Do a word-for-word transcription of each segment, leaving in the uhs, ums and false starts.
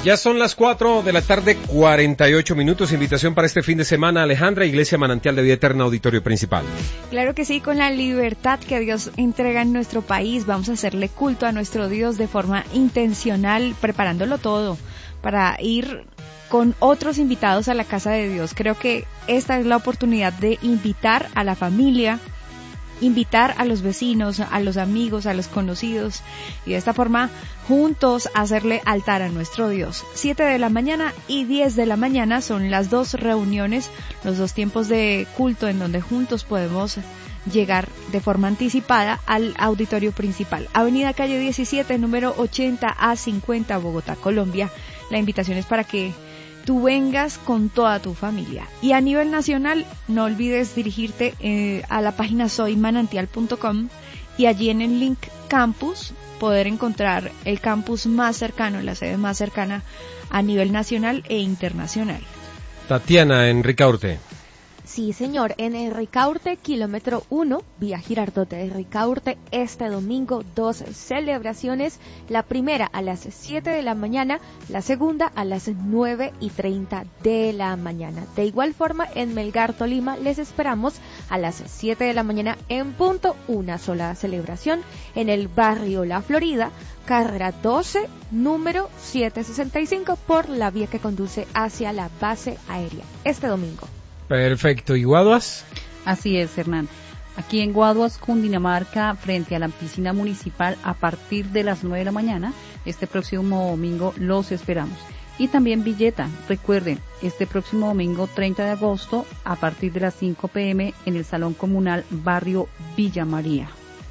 Ya son las cuatro de la tarde, cuarenta y ocho minutos. Invitación para este fin de semana, Alejandra, Iglesia Manantial de Vida Eterna, auditorio principal. Claro que sí, con la libertad que Dios entrega en nuestro país, vamos a hacerle culto a nuestro Dios de forma intencional, preparándolo todo para ir con otros invitados a la casa de Dios. Creo que esta es la oportunidad de invitar a la familia, invitar a los vecinos, a los amigos, a los conocidos y de esta forma juntos hacerle altar a nuestro Dios. siete de la mañana y diez de la mañana son las dos reuniones, los dos tiempos de culto en donde juntos podemos llegar de forma anticipada al auditorio principal. Avenida Calle diecisiete, número ochenta a cincuenta, Bogotá, Colombia. La invitación es para que tú vengas con toda tu familia. Y a nivel nacional, no olvides dirigirte eh, a la página soy manantial punto com y allí en el link campus poder encontrar el campus más cercano, la sede más cercana a nivel nacional e internacional. Tatiana, en Ricaurte. Sí, señor, en el Ricaurte, kilómetro uno, vía Girardot de Ricaurte, este domingo, dos celebraciones, la primera a las siete de la mañana, la segunda a las nueve y treinta de la mañana. De igual forma, en Melgar, Tolima, les esperamos a las siete de la mañana en punto, una sola celebración, en el barrio La Florida, carrera doce, número setecientos sesenta y cinco, por la vía que conduce hacia la base aérea, este domingo. Perfecto. ¿Y Guaduas? Así es, Hernán. Aquí en Guaduas, Cundinamarca, frente a la piscina municipal, a partir de las nueve de la mañana, este próximo domingo los esperamos. Y también Villeta, recuerden, este próximo domingo treinta de agosto, a partir de las cinco pe eme, en el Salón Comunal Barrio Villa María.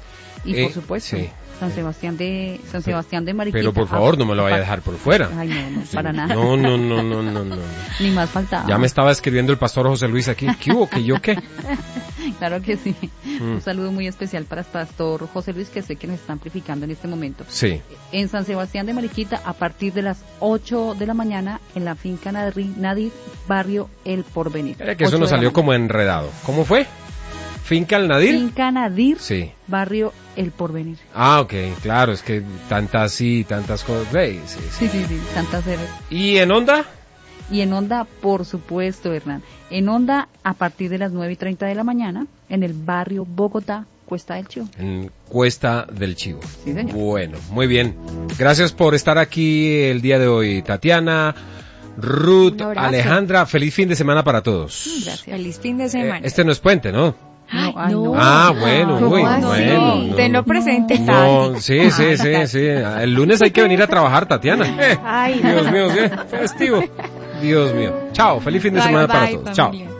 Y eh, por supuesto, sí. San Sebastián de San Sebastián de Mariquita. Pero por favor, no me lo vaya a dejar por fuera. Ay, no, no, para nada. No, no, no, no, no, no. Ni más faltaba. Ya me estaba escribiendo el pastor José Luis aquí. ¿Qué hubo? ¿Que yo qué? Claro que sí. Mm. Un saludo muy especial para el pastor José Luis, que sé que nos está amplificando en este momento. Sí. En San Sebastián de Mariquita, a partir de las ocho de la mañana, en la finca Nadir, Nadir barrio El Porvenir. Era que eso nos salió como enredado. ¿Cómo fue? ¿Finca El Nadir? Finca Nadir, sí. Barrio El Porvenir. Ah, ok, claro, es que tantas sí, tantas cosas. Sí, sí, sí, sí, sí, tantas series. ¿Y en Onda? Y en Onda, por supuesto, Hernán. En Onda, a partir de las nueve y treinta de la mañana, en el barrio Bogotá, Cuesta del Chivo. En Cuesta del Chivo. Sí, señor. Bueno, muy bien. Gracias por estar aquí el día de hoy, Tatiana, Ruth, Alejandra. Feliz fin de semana para todos. Gracias. Feliz fin de semana. Eh, este no es puente, ¿no? Ay, ay, no. Ah, bueno, no, muy no, bueno. No. Tenlo presente. No, sí, sí, sí, sí. El lunes hay que venir a trabajar, Tatiana. Eh, Ay, Dios mío, ¿qué? Festivo. Dios mío. Chao, feliz fin de bye, semana bye, para todos. Familia. Chao.